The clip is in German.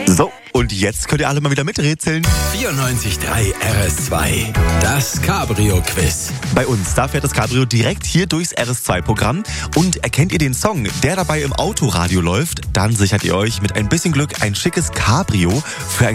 So, und jetzt könnt ihr alle mal wieder miträtseln. 94.3 RS2, das Cabrio-Quiz. Bei uns, da fährt das Cabrio direkt hier durchs RS2-Programm. Und erkennt ihr den Song, der dabei im Autoradio läuft, dann sichert ihr euch mit ein bisschen Glück ein schickes Cabrio für ein